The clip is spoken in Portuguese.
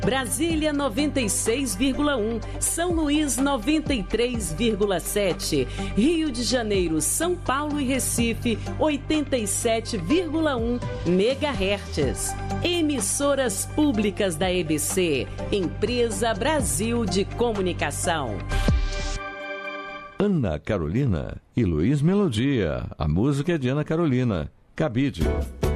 Brasília 96,1, São Luís 93,7, Rio de Janeiro, São Paulo e Recife 87,1 MHz. Emissoras públicas da EBC, Empresa Brasil de Comunicação. Ana Carolina e Luiz Melodia. A música é de Ana Carolina. Cabide.